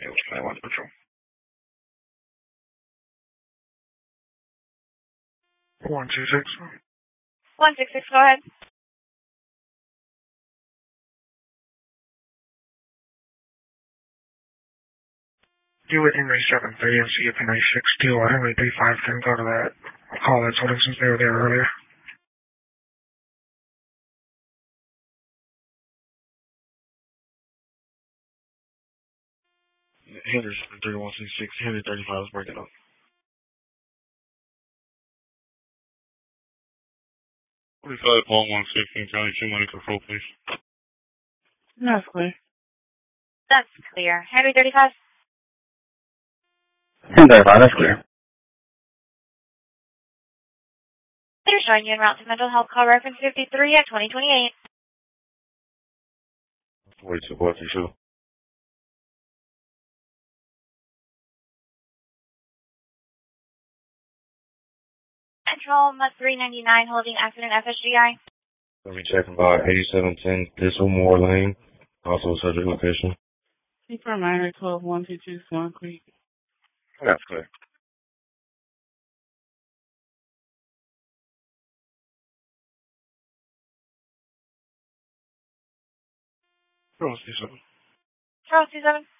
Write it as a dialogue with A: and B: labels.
A: It was Plan 1 Patrol. 126.
B: 166, go ahead.
A: Do it Henry 730 and see if Henry 62 or Henry 35 can go to that call that's holding since they were there earlier. Henry 3166, Henry 35 is breaking up.
C: 45 Paul 116, County 2 money control, please.
D: That's clear.
B: That's clear. Henry 35?
E: Henry 35, that's clear.
B: They're showing you en route to mental health call reference 53 at 2028.
C: 42, 42.
B: Control, must 399, holding accident FSGI.
C: Let me check about 8710 Thistlemore Lane. Also subject location.
D: Confirm Minor 12122 Swan Creek.
C: That's clear.
A: Charles 27.
B: Charles 27.